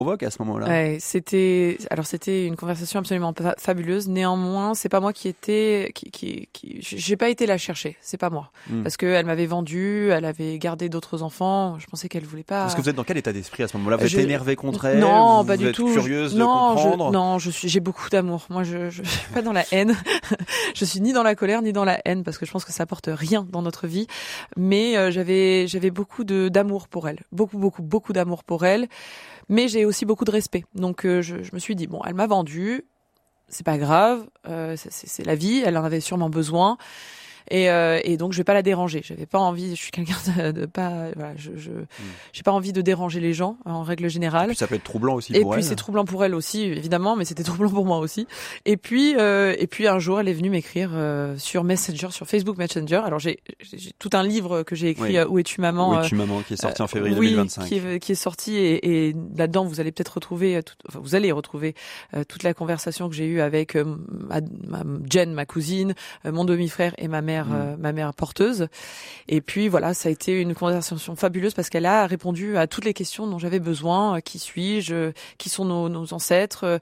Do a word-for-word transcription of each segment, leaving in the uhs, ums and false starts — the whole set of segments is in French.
provoque à ce moment-là. Ouais, c'était alors c'était une conversation absolument fa- fabuleuse. Néanmoins, c'est pas moi qui était qui qui, qui j'ai pas été la chercher, c'est pas moi. Mm. Parce que elle m'avait vendue, elle avait gardé d'autres enfants, je pensais qu'elle voulait pas. Parce que vous êtes dans quel état d'esprit à ce moment-là? Vous êtes Je... énervé contre elle? Non, vous pas vous du êtes tout. curieuse je... de non, comprendre? je... Non, je suis j'ai beaucoup d'amour. Moi je je suis pas dans la haine. Je suis ni dans la colère ni dans la haine parce que je pense que ça apporte rien dans notre vie, mais euh, j'avais j'avais beaucoup de d'amour pour elle. Beaucoup beaucoup beaucoup d'amour pour elle. Mais j'ai aussi beaucoup de respect. Donc euh, je, je me suis dit, bon, elle m'a vendu, c'est pas grave, euh, c'est, c'est la vie, elle en avait sûrement besoin. Et, euh, et donc je vais pas la déranger. J'avais pas envie. Je suis quelqu'un de, de pas. Voilà, je, je mmh. j'ai pas envie de déranger les gens en règle générale. Et puis ça peut être troublant aussi et pour elle. Et puis c'est troublant pour elle aussi, évidemment, mais c'était troublant pour moi aussi. Et puis euh, et puis un jour, elle est venue m'écrire euh, sur Messenger, sur Facebook Messenger. Alors j'ai, j'ai tout un livre que j'ai écrit, oui. euh, Où es-tu maman? Où es-tu maman, qui est sorti euh, en février oui, deux mille vingt-cinq. Qui est, qui est sorti et, et là-dedans vous allez peut-être retrouver, tout, enfin vous allez retrouver euh, toute la conversation que j'ai eue avec euh, ma, ma Jen, ma cousine, euh, mon demi-frère et ma mère, mmh. euh, ma mère porteuse. Et puis voilà, ça a été une conversation fabuleuse parce qu'elle a répondu à toutes les questions dont j'avais besoin. Qui suis-je? Qui sont nos, nos ancêtres?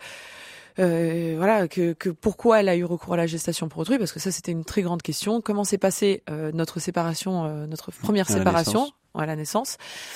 Euh, voilà, que, que pourquoi elle a eu recours à la gestation pour autrui, parce que ça c'était une très grande question. Comment s'est passée euh, notre séparation, euh, notre première à séparation la à la naissance,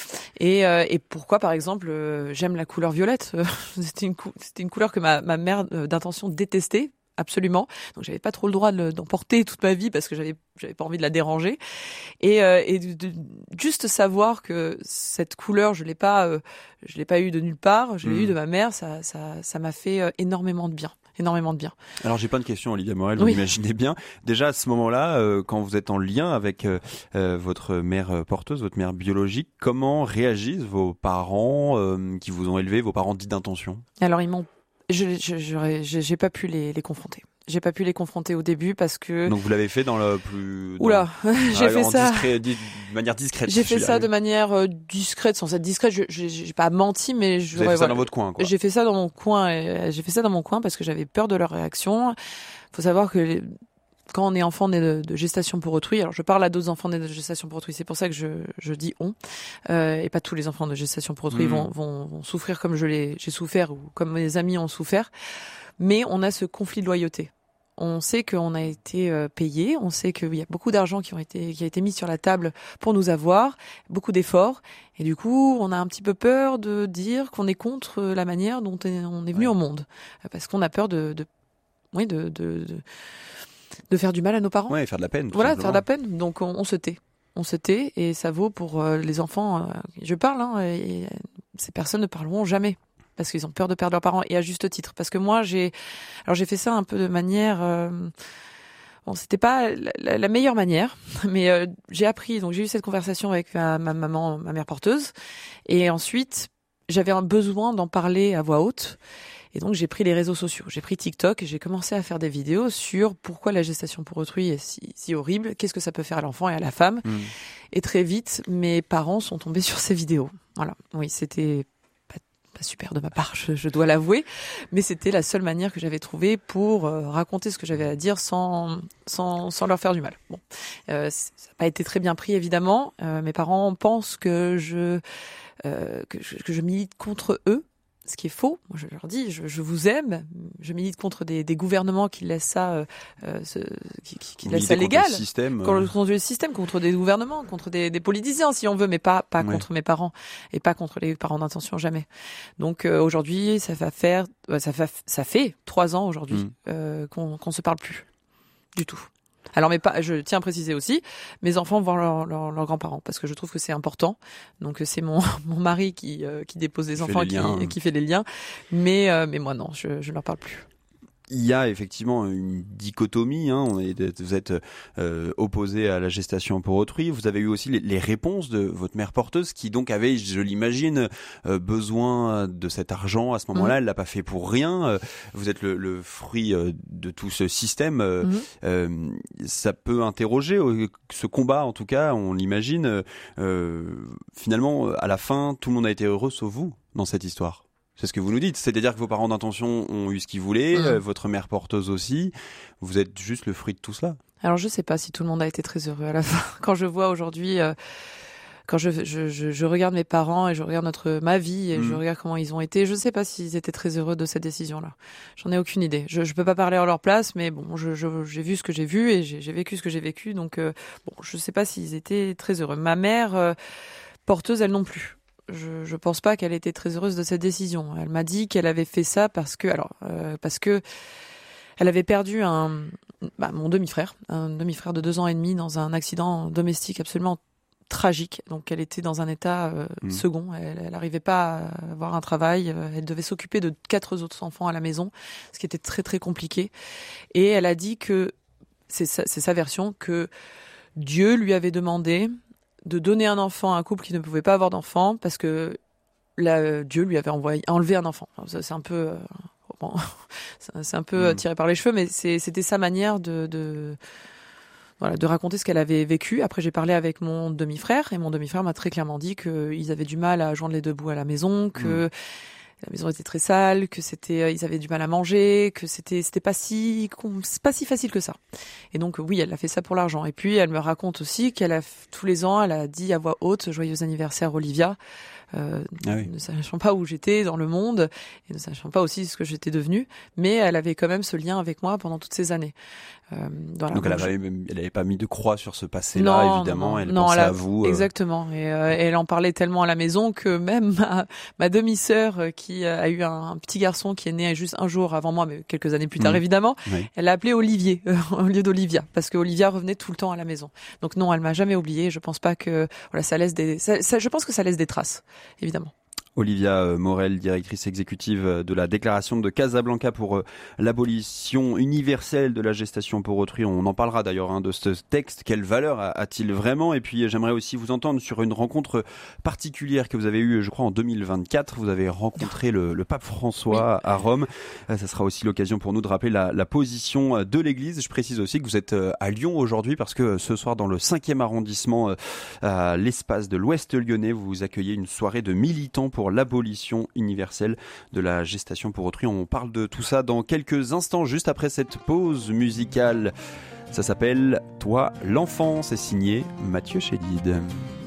et, euh, et pourquoi par exemple euh, j'aime la couleur violette. c'était une cou- c'était une couleur que ma, ma mère euh, d'intention détestait. Absolument. Donc j'avais pas trop le droit de, d'en porter toute ma vie parce que j'avais j'avais pas envie de la déranger. Et, euh, et de, de, juste savoir que cette couleur, je l'ai pas euh, je l'ai pas eu de nulle part, je l'ai mmh. eu de ma mère, ça ça ça m'a fait euh, énormément de bien. Énormément de bien. Alors j'ai pas de question, Olivia Morel, vous oui. imaginez bien. Déjà à ce moment-là, euh, quand vous êtes en lien avec euh, euh, votre mère porteuse, votre mère biologique, comment réagissent vos parents euh, qui vous ont élevé, vos parents dits d'intention? Alors ils m'ont Je, je, je, j'ai pas pu les, les confronter. J'ai pas pu les confronter au début parce que. Donc vous l'avez fait dans le plus. Dans... Oula, j'ai fait ça. Discret, de manière discrète. J'ai fait ça de manière euh, discrète, sans être discrète. Je, j'ai, j'ai pas menti, mais je. Vous avez fait ça voilà. dans votre coin, quoi. J'ai fait ça dans mon coin. Et, j'ai fait ça dans mon coin parce que j'avais peur de leur réaction. Faut savoir que les... quand on est enfant né de, de gestation pour autrui, alors je parle à d'autres enfants nés de gestation pour autrui, c'est pour ça que je, je dis on, euh, et pas tous les enfants de gestation pour autrui mmh. vont, vont, vont souffrir comme je l'ai, j'ai souffert ou comme mes amis ont souffert, mais on a ce conflit de loyauté. On sait qu'on a été euh, payé, on sait qu'il y a beaucoup d'argent qui ont été qui a été mis sur la table pour nous avoir, beaucoup d'efforts, et du coup on a un petit peu peur de dire qu'on est contre la manière dont on est venu ouais. au monde, parce qu'on a peur de, de oui de, de, de de faire du mal à nos parents. Ouais, faire de la peine. Tout voilà, simplement. faire de la peine. Donc on, on se tait. On se tait et ça vaut pour euh, les enfants. Euh, je parle, hein, et ces personnes ne parleront jamais parce qu'ils ont peur de perdre leurs parents, et à juste titre. Parce que moi, j'ai, alors j'ai fait ça un peu de manière. Euh, bon, c'était pas la, la, la meilleure manière, mais euh, j'ai appris. Donc j'ai eu cette conversation avec ma, ma maman, ma mère porteuse, et ensuite j'avais un besoin d'en parler à voix haute. Et donc, j'ai pris les réseaux sociaux, j'ai pris TikTok et j'ai commencé à faire des vidéos sur pourquoi la gestation pour autrui est si, si horrible, qu'est-ce que ça peut faire à l'enfant et à la femme. Mmh. Et très vite, mes parents sont tombés sur ces vidéos. Voilà. Oui, c'était pas, pas super de ma part, je, je dois l'avouer, mais c'était la seule manière que j'avais trouvée pour euh, raconter ce que j'avais à dire sans, sans, sans leur faire du mal. Bon, euh, ça n'a pas été très bien pris, évidemment. Euh, mes parents pensent que je, euh, que je, que je milite contre eux. Ce qui est faux. Moi, je leur dis, je, je vous aime. Je milite contre des, des gouvernements qui laissent ça, euh, ce, qui, qui, qui laissent ça légal. Contre le système. Euh... Contre, contre le système, contre des gouvernements, contre des, des politiciens, si on veut, mais pas, pas ouais. contre mes parents et pas contre les parents d'intention, jamais. Donc euh, aujourd'hui, ça va faire, ça fait, ça fait trois ans aujourd'hui mmh. euh, qu'on, qu'on se parle plus du tout. Alors, mais pas, je tiens à préciser aussi, mes enfants vont voir leurs leur, leur grands-parents parce que je trouve que c'est important. Donc, c'est mon, mon mari qui, euh, qui dépose des enfants et qui, et qui fait les liens. Mais, euh, mais moi, non, je ne leur parle plus. Il y a effectivement une dichotomie, hein. On est, vous êtes euh, opposé à la gestation pour autrui. Vous avez eu aussi les, les réponses de votre mère porteuse qui donc avait, je l'imagine, euh, besoin de cet argent à ce moment-là. Mmh. Elle l'a pas fait pour rien. Vous êtes le, le fruit euh, de tout ce système. Euh, mmh. euh, ça peut interroger euh, ce combat, en tout cas, on l'imagine. Euh, finalement, à la fin, tout le monde a été heureux sauf vous dans cette histoire. C'est ce que vous nous dites, c'est-à-dire que vos parents d'intention ont eu ce qu'ils voulaient, mmh. euh, votre mère porteuse aussi, vous êtes juste le fruit de tout cela. Alors je sais pas si tout le monde a été très heureux à la fin. Quand je vois aujourd'hui euh, quand je, je, je, je regarde mes parents et je regarde notre ma vie et mmh. je regarde comment ils ont été, je sais pas s'ils étaient très heureux de cette décision-là. J'en ai aucune idée. Je, je peux pas parler à leur place, mais bon, je, je, j'ai vu ce que j'ai vu et j'ai, j'ai vécu ce que j'ai vécu, donc euh, bon, je sais pas s'ils étaient très heureux. Ma mère euh, porteuse, elle non plus. Je, je pense pas qu'elle était très heureuse de cette décision. Elle m'a dit qu'elle avait fait ça parce que, alors, euh, parce que elle avait perdu un, bah, mon demi-frère, un demi-frère de deux ans et demi dans un accident domestique absolument tragique. Donc, elle était dans un état euh, mmh. second. Elle n'arrivait pas à avoir un travail. Elle devait s'occuper de quatre autres enfants à la maison, ce qui était très, très compliqué. Et elle a dit que, c'est sa, c'est sa version, que Dieu lui avait demandé de donner un enfant à un couple qui ne pouvait pas avoir d'enfant parce que là, Dieu lui avait envoyé, enlevé un enfant. Alors, c'est un peu... Euh, bon, c'est un peu mmh. tiré par les cheveux, mais c'est, c'était sa manière de... de Voilà, de raconter ce qu'elle avait vécu. Après, j'ai parlé avec mon demi-frère et mon demi-frère m'a très clairement dit qu'ils avaient du mal à joindre les deux bouts à la maison, que mmh. la maison était très sale, que c'était, ils avaient du mal à manger, que c'était, c'était pas si, pas si facile que ça. Et donc, oui, elle a fait ça pour l'argent. Et puis, elle me raconte aussi qu'elle a, tous les ans, elle a dit à voix haute, joyeux anniversaire Olivia. Euh, ah oui. Ne sachant pas où j'étais dans le monde et ne sachant pas aussi ce que j'étais devenue, mais elle avait quand même ce lien avec moi pendant toutes ces années. Euh, voilà. Donc elle n'avait elle avait pas mis de croix sur ce passé-là, non, évidemment, non, elle non, pensait elle a, à vous. Euh... Exactement, et, euh, et elle en parlait tellement à la maison que même ma, ma demi-sœur euh, qui a eu un, un petit garçon qui est né juste un jour avant moi, mais quelques années plus tard mmh. évidemment, oui. elle l'a appelé Olivier euh, au lieu d'Olivia, parce que Olivia revenait tout le temps à la maison. Donc non, elle m'a jamais oubliée. Je pense pas que voilà, ça laisse des, ça, ça, je pense que ça laisse des traces, évidemment. Olivia Morel, directrice exécutive de la déclaration de Casablanca pour l'abolition universelle de la gestation pour autrui. On en parlera d'ailleurs hein, de ce texte. Quelle valeur a-t-il vraiment ? Et puis j'aimerais aussi vous entendre sur une rencontre particulière que vous avez eue, je crois, en deux mille vingt-quatre. Vous avez rencontré le, le pape François à Rome. Ça sera aussi l'occasion pour nous de rappeler la, la position de l'Église. Je précise aussi que vous êtes à Lyon aujourd'hui parce que ce soir, dans le cinquième arrondissement, à l'espace de l'Ouest lyonnais, vous accueillez une soirée de militants pour pour l'abolition universelle de la gestation pour autrui. On parle de tout ça dans quelques instants, juste après cette pause musicale. Ça s'appelle « Toi, l'enfant », c'est signé Mathieu Chédid.